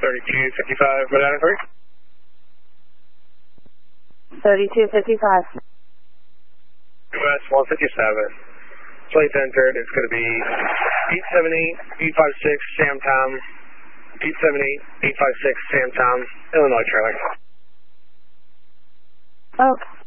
3255, Medina 3. 3255. US 157. Plates entered, it's going to be 878-856 Sam Tom, 878-856 Sam Tom, Illinois trailer. Okay.